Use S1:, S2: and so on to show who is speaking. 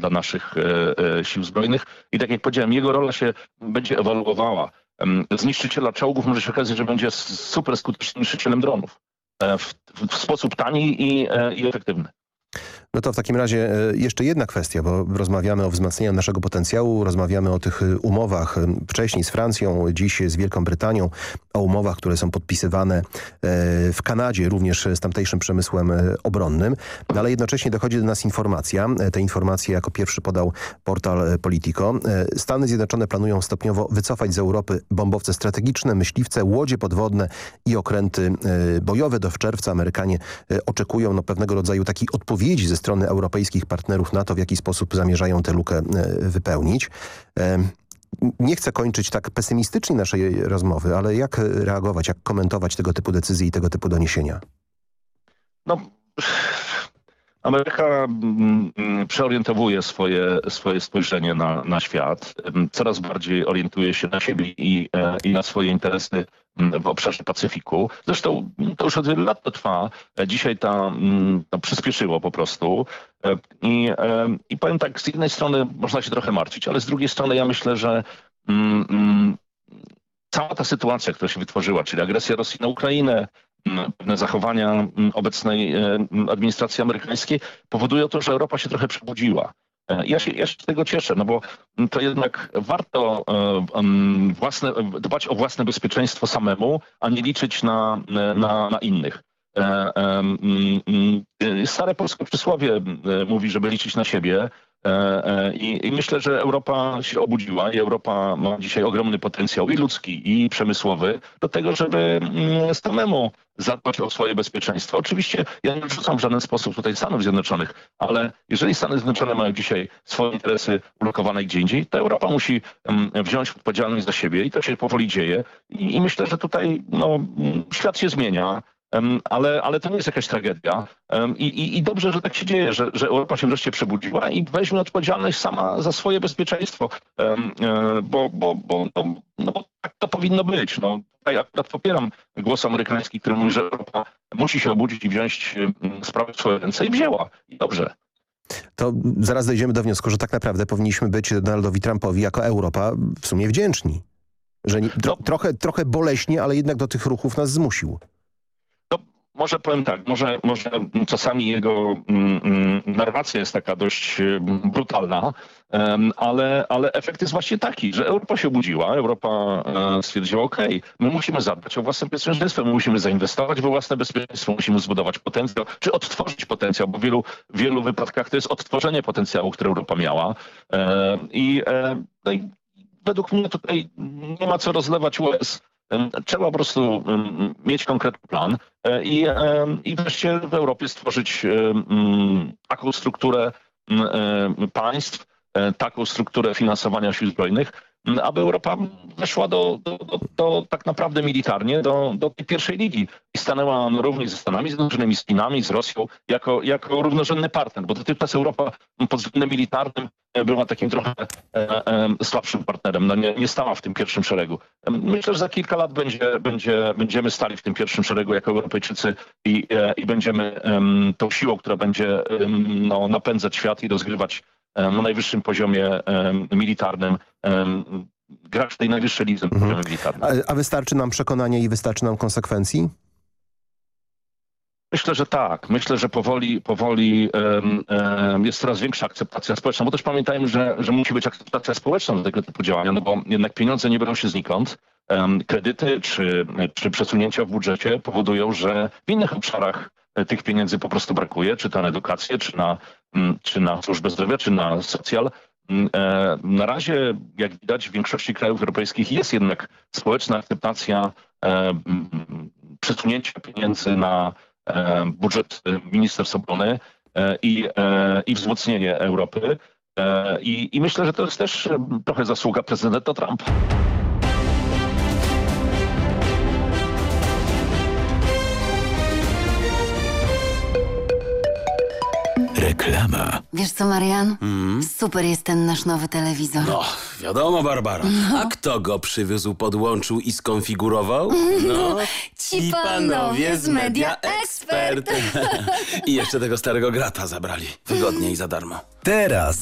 S1: dla naszych sił zbrojnych. I tak jak powiedziałem, jego rola się będzie ewaluowała. Z niszczyciela czołgów może się okazać, że będzie super skutecznym niszczycielem dronów. W sposób tani i efektywny.
S2: No to w takim razie jeszcze jedna kwestia, bo rozmawiamy o wzmacnianiu naszego potencjału, rozmawiamy o tych umowach wcześniej z Francją, dziś z Wielką Brytanią, o umowach, które są podpisywane w Kanadzie, również z tamtejszym przemysłem obronnym, no ale jednocześnie dochodzi do nas informacja, tę informację jako pierwszy podał portal Politico. Stany Zjednoczone planują stopniowo wycofać z Europy bombowce strategiczne, myśliwce, łodzie podwodne i okręty bojowe. Do czerwca Amerykanie oczekują pewnego rodzaju takiej odpowiedzi ze strony europejskich partnerów NATO, w jaki sposób zamierzają tę lukę wypełnić. Nie chcę kończyć tak pesymistycznie naszej rozmowy, ale jak reagować, jak komentować tego typu decyzje i tego typu doniesienia?
S1: No, Ameryka przeorientowuje swoje spojrzenie na świat. Coraz bardziej orientuje się na siebie i na swoje interesy w obszarze Pacyfiku. Zresztą to już od wielu lat to trwa. Dzisiaj to przyspieszyło po prostu. I powiem tak, z jednej strony można się trochę martwić, ale z drugiej strony ja myślę, że cała ta sytuacja, która się wytworzyła, czyli agresja Rosji na Ukrainę, pewne zachowania obecnej administracji amerykańskiej powodują to, że Europa się trochę przebudziła. Ja się z tego cieszę, no bo to jednak warto dbać o własne bezpieczeństwo samemu, a nie liczyć na innych. Stare polskie przysłowie mówi, żeby liczyć na siebie. I myślę, że Europa się obudziła i Europa ma dzisiaj ogromny potencjał i ludzki, i przemysłowy do tego, żeby samemu zadbać o swoje bezpieczeństwo. Oczywiście ja nie wrzucam w żaden sposób tutaj Stanów Zjednoczonych, ale jeżeli Stany Zjednoczone mają dzisiaj swoje interesy ulokowane gdzie indziej, to Europa musi wziąć odpowiedzialność za siebie i to się powoli dzieje. I myślę, że tutaj świat się zmienia. Ale to nie jest jakaś tragedia. I dobrze, że tak się dzieje, że Europa się wreszcie przebudziła i weźmie odpowiedzialność sama za swoje bezpieczeństwo. Bo tak to powinno być. No, tutaj akurat popieram głos amerykański, który mówi, że Europa musi się obudzić i wziąć sprawę w swoje ręce i wzięła. I dobrze.
S2: To zaraz dojdziemy do wniosku, że tak naprawdę powinniśmy być Donaldowi Trumpowi jako Europa w sumie wdzięczni. Że trochę boleśnie, ale jednak do tych ruchów nas zmusił.
S1: Może powiem tak, może czasami jego narracja jest taka dość brutalna, ale efekt jest właśnie taki, że Europa się obudziła, Europa stwierdziła, okej, my musimy zadbać o własne bezpieczeństwo, my musimy zainwestować we własne bezpieczeństwo, musimy zbudować potencjał, czy odtworzyć potencjał, bo w wielu wypadkach to jest odtworzenie potencjału, który Europa miała. I według mnie tutaj nie ma co rozlewać łez. Trzeba po prostu mieć konkretny plan i wreszcie w Europie stworzyć taką strukturę państw, taką strukturę finansowania sił zbrojnych, aby Europa weszła do tak naprawdę militarnie do tej pierwszej ligi i stanęła równie ze Stanami Zjednoczonymi, z Chinami, z Rosją jako równorzędny partner, bo dotychczas Europa pod względem militarnym była takim trochę słabszym partnerem, nie stała w tym pierwszym szeregu. Myślę, że za kilka lat będziemy stali w tym pierwszym szeregu jako Europejczycy i będziemy tą siłą, która będzie napędzać świat i rozgrywać na najwyższym poziomie militarnym, grać w tej najwyższej lidze na poziomie militarnym.
S2: A wystarczy nam przekonania i wystarczy nam konsekwencji?
S1: Myślę, że tak. Myślę, że powoli jest coraz większa akceptacja społeczna, bo też pamiętajmy, że musi być akceptacja społeczna do tego typu działania, no bo jednak pieniądze nie biorą się znikąd. Kredyty czy przesunięcia w budżecie powodują, że w innych obszarach tych pieniędzy po prostu brakuje, czy to na edukację, czy na służbę zdrowia, czy na socjal. Na razie, jak widać, w większości krajów europejskich jest jednak społeczna akceptacja przesunięcia pieniędzy na budżet Ministerstwa Obrony i wzmocnienie Europy. I myślę, że to jest też trochę zasługa prezydenta Trumpa.
S3: Reklama.
S4: Wiesz co, Marian? Super jest ten nasz nowy telewizor.
S3: No, wiadomo, Barbara. A kto go przywiózł, podłączył i skonfigurował? No,
S4: ci panowie z Media Expert.
S3: I jeszcze tego starego grata zabrali. Wygodnie i za darmo.
S5: Teraz